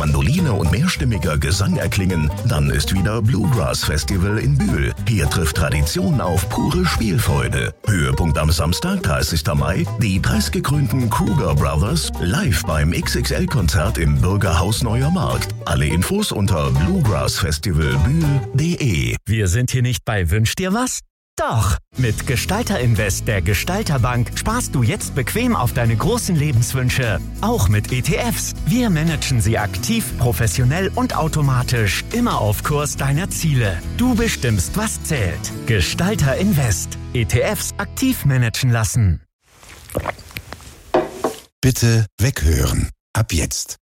Mandoline und mehrstimmiger Gesang erklingen, dann ist wieder Bluegrass Festival in Bühl. Hier trifft Tradition auf pure Spielfreude. Höhepunkt am Samstag, 30. Mai, die preisgekrönten Kruger Brothers live beim XXL-Konzert im Bürgerhaus Neuer Markt. Alle Infos unter bluegrassfestivalbühl.de. Wir sind hier nicht bei Wünsch dir was? Doch! Mit Gestalter Invest der Gestalterbank sparst du jetzt bequem auf deine großen Lebenswünsche. Auch mit ETFs. Wir managen sie aktiv, professionell und automatisch. Immer auf Kurs deiner Ziele. Du bestimmst, was zählt. Gestalter Invest. ETFs aktiv managen lassen. Bitte weghören. Ab jetzt.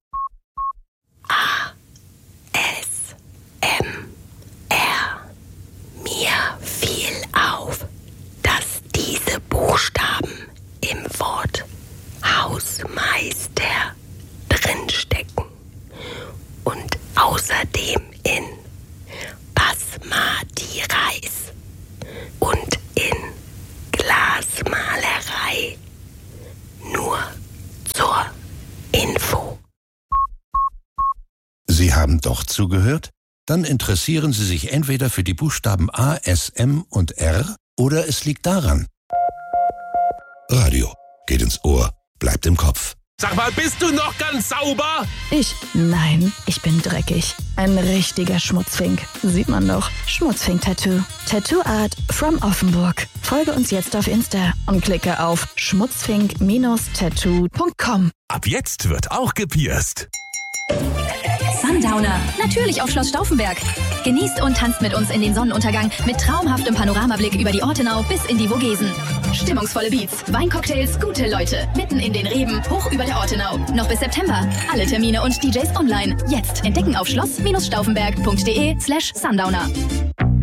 Mir fiel auf, dass diese Buchstaben im Wort Hausmeister drinstecken und außerdem in Basmati Reis und in Glasmalerei. Nur zur Info. Sie haben doch zugehört? Dann interessieren Sie sich entweder für die Buchstaben A, S, M und R oder es liegt daran. Radio geht ins Ohr, bleibt im Kopf. Sag mal, bist du noch ganz sauber? Nein, ich bin dreckig. Ein richtiger Schmutzfink. Sieht man doch. Schmutzfink-Tattoo. Tattoo Art from Offenburg. Folge uns jetzt auf Insta und klicke auf schmutzfink-tattoo.com. Ab jetzt wird auch gepierst. Sundowner, natürlich auf Schloss Stauffenberg. Genießt und tanzt mit uns in den Sonnenuntergang mit traumhaftem Panoramablick über die Ortenau bis in die Vogesen. Stimmungsvolle Beats, Weincocktails, gute Leute, mitten in den Reben, hoch über der Ortenau. Noch bis September. Alle Termine und DJs online. Jetzt entdecken auf schloss-stauffenberg.de/Sundowner.